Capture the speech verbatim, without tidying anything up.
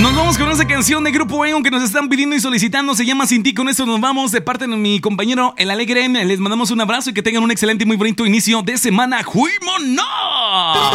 Nos vamos con esa canción de Grupo Eon que nos están pidiendo y solicitando. Se llama Sin Ti. Con esto nos vamos de parte de mi compañero El Alegre. Les mandamos un abrazo y que tengan un excelente y muy bonito inicio de semana. ¡Juímonos!